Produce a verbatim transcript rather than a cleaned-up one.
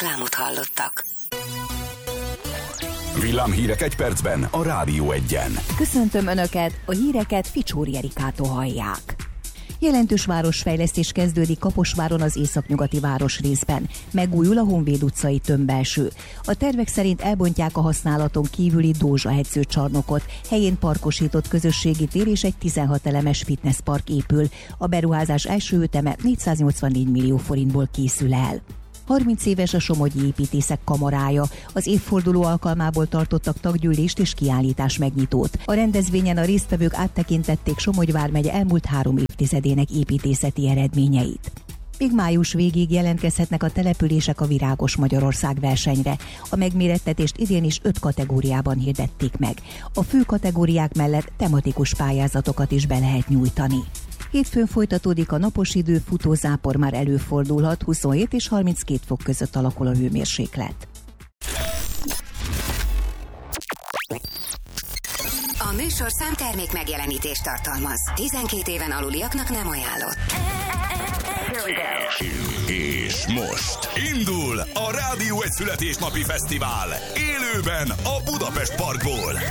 Reklámot hallottak. Villámhírek egy percben a Rádió Egyen. Köszöntöm Önöket, a híreket Ficsóri Erikától hallják. Jelentős városfejlesztés kezdődik Kaposváron az északnyugati városrészben. Megújul a Honvéd utcai tömbbelső. A tervek szerint elbontják a használaton kívüli Dózsa edzőcsarnokot, helyén parkosított közösségi tér és egy tizenhat elemes fitnesspark épül. A beruházás első üteme négyszáznyolcvannégy millió forintból készül el. harminc éves a Somogyi Építészek Kamarája. Az évforduló alkalmából tartottak taggyűlést és kiállítás megnyitót. A rendezvényen a résztvevők áttekintették Somogy vármegye elmúlt három évtizedének építészeti eredményeit. Még május végig jelentkezhetnek a települések a Virágos Magyarország versenyre. A megmérettetést idén is öt kategóriában hirdették meg. A fő kategóriák mellett tematikus pályázatokat is be lehet nyújtani. Hétfőn folytatódik a napos idő, futózápor már előfordulhat, huszonhét és harminckét fok között alakul a hőmérséklet. A műsorszám termék megjelenítést tartalmaz. tizenkét éven aluliaknak nem ajánlott. És most indul a Rádió Egy születésnapi fesztivál élőben a Budapest Parkból.